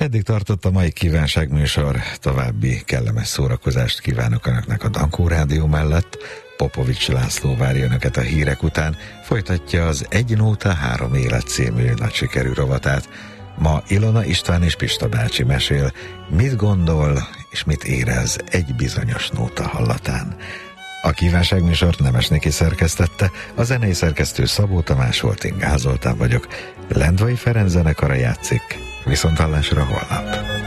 Eddig tartott a mai kívánságműsor, további kellemes szórakozást kívánok Önöknek a Dankó Rádió mellett. Popovics László várja Önöket a hírek után, folytatja az Egy nóta, három élet című nagy sikerű rovatát. Ma Ilona István és Pista bácsi mesél, mit gondol és mit érez egy bizonyos nóta hallatán. A kívánságműsort Nemes Niki szerkesztette, a zenei szerkesztő Szabó Tamás volt, én Gál Zoltán vagyok. Lendvai Ferenc zenekara játszik, viszonthallásra holnap.